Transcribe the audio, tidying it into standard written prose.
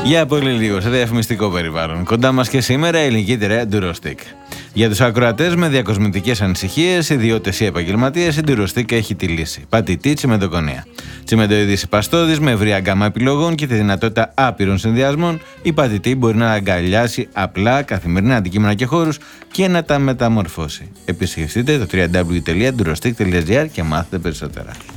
Για πολύ λίγο σε διαφημιστικό περιβάλλον. Κοντά μας και σήμερα η ελληνική εταιρεία Durostic. Για τους ακροατές με διακοσμητικές ανησυχίες, ιδιώτες ή επαγγελματίες, η Durostic έχει τη λύση. Πατητή τσιμεντοκονία. Τσιμεντοειδής παστόδης με ευρία γκάμα επιλογών και τη δυνατότητα άπειρων συνδυασμών, η πατητή μπορεί να αγκαλιάσει απλά καθημερινά αντικείμενα και χώρους και να τα μεταμορφώσει. Επισκεφτείτε το www.durostic.gr και μάθετε περισσότερα.